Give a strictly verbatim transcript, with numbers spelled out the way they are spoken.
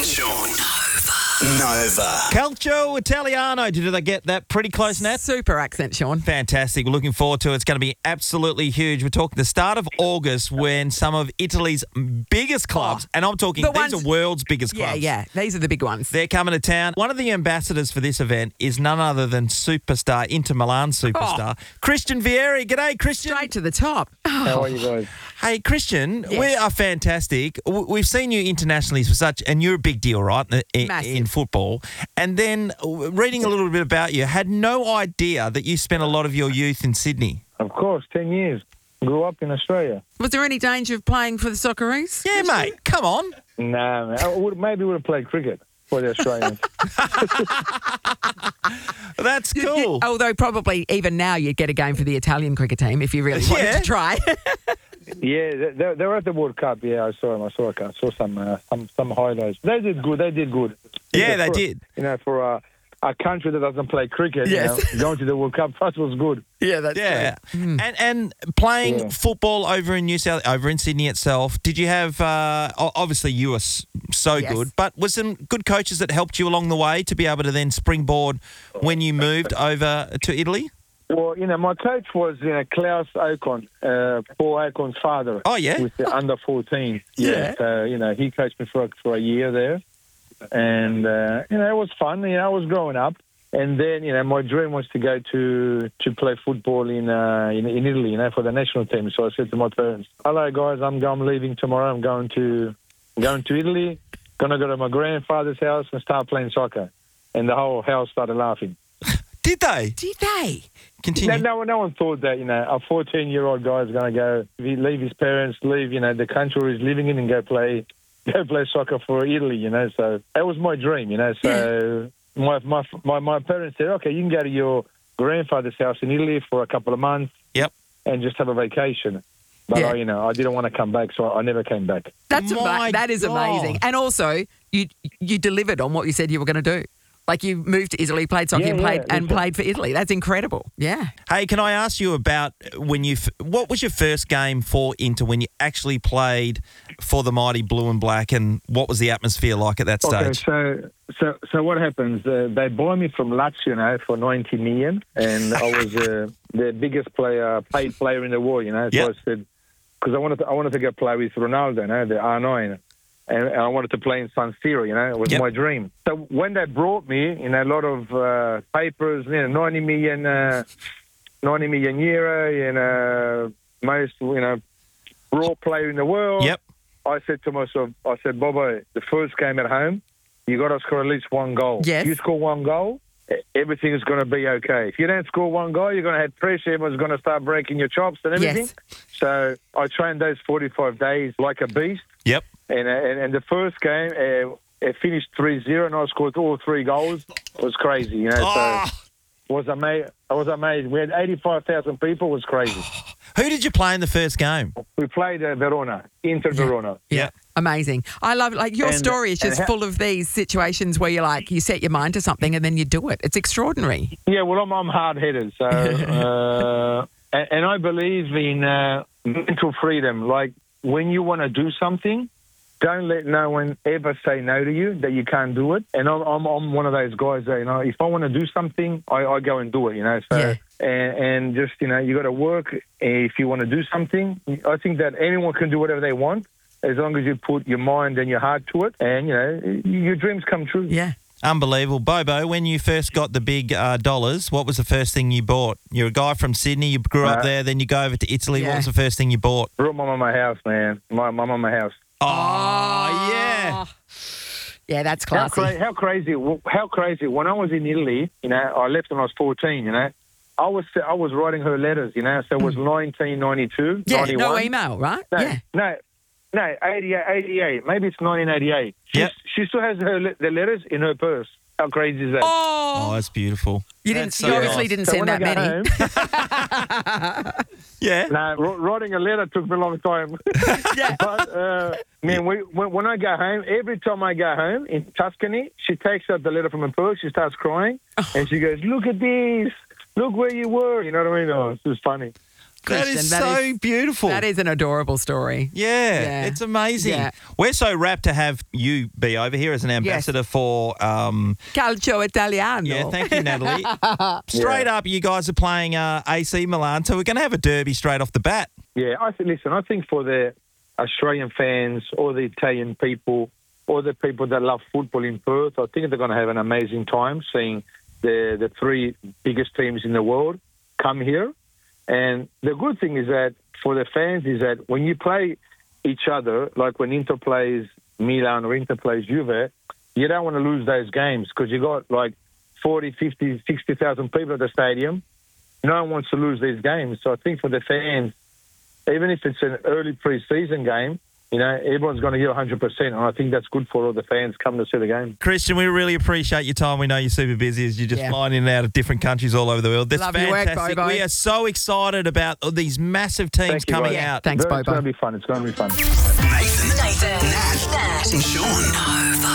and Sean. Nova. Calcio Italiano. Did I get that pretty close, Nat? Super accent, Sean. Fantastic. We're looking forward to it. It's going to be absolutely huge. We're talking the start of August when some of Italy's biggest clubs, Oh, and I'm talking the these ones- are world's biggest Yeah, clubs. yeah. These are the big ones. They're coming to town. One of the ambassadors for this event is none other than superstar, Inter Milan superstar, Christian Vieri. G'day, Christian. Straight to the top. How are you guys? Hey, Christian, Yes. we are fantastic. W- We've seen you internationally for such, and you're a big deal, right, in, Massive. in football. And then uh, reading a little bit about you, had no idea that you spent a lot of your youth in Sydney. Of course, ten years. Grew up in Australia. Was there any danger of playing for the Socceroos? Yeah, mate, come on. Nah, man. I would, maybe would have played cricket for the Australians. That's cool. Although probably even now you'd get a game for the Italian cricket team if you really wanted Yeah. to try. yeah, they, they they were at the World Cup. Yeah, I saw them. I saw, I saw some, uh, some some highlights. They did good. They did good. Yeah, they for, did. You know, for uh, a country that doesn't play cricket, Yes. you know, going to the World Cup first was good. yeah, that's Yeah, and and playing Yeah. football over in New South, over in Sydney itself. Did you have? Uh, o- obviously, you were s- so Yes. good, but was some good coaches that helped you along the way to be able to then springboard when you moved over to Italy? Well, you know, my coach was you know Klaus Ocon, uh, Paul Ocon's father. Oh, yeah? with the under fourteen. Yeah. So you know, he coached me for for a year there, and uh, you know, it was fun. You know, I was growing up. And then, you know, my dream was to go to to play football in, uh, in in Italy, you know, for the national team. So I said to my parents, "Hello, guys, I'm I'm leaving tomorrow. I'm going to going to Italy. Gonna go to my grandfather's house and start playing soccer." And the whole house started laughing. Did they Did they? continue? No, no, no one thought that, you know, a fourteen-year-old guy is going to go leave his parents, leave, you know, the country he's living in, and go play go play soccer for Italy, you know. So that was my dream, you know. So. My, my my my parents said, okay, you can go to your grandfather's house in Italy for a couple of months. Yep. And just have a vacation. But Yeah. I, you know, I didn't want to come back, so I never came back. That's ama- My that is God. amazing. And also, you you delivered on what you said you were going to do. Like you moved to Italy, played soccer, Yeah, and yeah, played and listen. played for Italy. That's incredible. Yeah. Hey, can I ask you about when you? f- What was your first game for Inter when you actually played for the mighty Blue and Black, and what was the atmosphere like at that Okay, stage? so so so what happens? Uh, they buy me from Lazio, you know, for ninety million, and I was uh, the biggest player, paid player in the world, you know. So Yep. I said, because I wanted to, I wanted to go play with Ronaldo, you know, the R nine. And I wanted to play in San Siro, you know, it was Yep. my dream. So when they brought me, you know, a lot of uh, papers, you know, ninety million, uh, ninety million euro, you know, most, you know, raw player in the world. Yep. I said to myself, I said, Bobo, the first game at home, you got to score at least one goal. Yes. You score one goal, e- everything is going to be okay. If you don't score one goal, you're going to have pressure. Everyone's going to start breaking your chops and everything. Yes. So I trained those forty-five days like a beast. Yep. And, uh, and and the first game, uh, it finished three zero, and I scored all three goals. It was crazy, you know. Oh, So it was amazing. I was amazed. We had eighty-five thousand people. It was crazy. who did you play in the first game? We played uh, Verona, Inter Verona. Yeah. Amazing. I love like your And- story is and just ha- full of these situations where you're like you set your mind to something and then you do it. It's extraordinary. Yeah, well, I'm, I'm hard-headed, so uh, and, and I believe in uh, mental freedom. Like when you want to do something, don't let no one ever say no to you that you can't do it. And I'm I'm, I'm one of those guys that, you know, if I want to do something, I, I go and do it. You know, so Yeah. and, and just you know, you got to work. If you want to do something, I think that anyone can do whatever they want as long as you put your mind and your heart to it, and you know, your dreams come true. Yeah. Unbelievable. Bobo, when you first got the big uh, dollars, what was the first thing you bought? You're a guy from Sydney, you grew up Uh, there, then you go over to Italy. What Yeah. was the first thing you bought? Brought my mama house, man. My my mama house. Oh, yeah. Yeah, that's How, classy. cra- how crazy! How crazy! When I was in Italy, you know, I left when I was fourteen. You know, I was I was writing her letters. You know, so it was nineteen ninety-two, Yeah, ninety-one. no email, right? No, Yeah. no, no, eighty-eight, eighty-eight. Maybe it's nineteen eighty-eight. She, Yep. she still has her le- the letters in her purse. How crazy is that? Oh, Oh, that's beautiful. you That's didn't. so You obviously nice. didn't So send when that I many. got home, Yeah. no, wr- writing a letter took me a long time. Yeah. But, uh, man, we, when, when I go home, every time I go home in Tuscany, she takes out the letter from her purse, she starts crying, and she goes, look at this, look where you were. You know what I mean? Oh, it's just funny. That Christian. is That so is- beautiful. That is an adorable story. Yeah, Yeah. it's amazing. Yeah. We're so rapt to have you be over here as an ambassador for. Um, Calcio Italiano. yeah, thank you, Natalie. Straight up, you guys are playing uh, A C Milan, so we're going to have a derby straight off the bat. Yeah, I think. Listen, I think for the Australian fans or the Italian people or the people that love football in Perth, I think they're going to have an amazing time seeing the the three biggest teams in the world come here. And the good thing is that for the fans is that when you play each other, like when Inter plays Milan or Inter plays Juve, you don't want to lose those games because you got like forty, fifty, sixty thousand people at the stadium. No one wants to lose these games. So I think for the fans, even if it's an early pre-season game, you know, everyone's going to give one hundred percent, and I think that's good for all the fans coming to see the game. Christian, we really appreciate your time. We know you're super busy as you're just Yeah. flying in and out of different countries all over the world. That's Love your work, fantastic. Bobo. We are so excited about all these massive teams Thank you, coming guys. out. Thanks, It's Bobo. going to be fun. It's going to be fun. Nathan, Nathan, Nat, Nat, and Sean. Nova.